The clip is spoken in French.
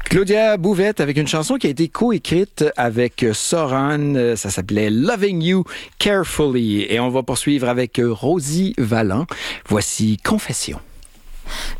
Claudia Bouvette avec une chanson qui a été coécrite avec Soran. Ça s'appelait Loving You Carefully. Et on va poursuivre avec Rosie Vallant. Voici Confession.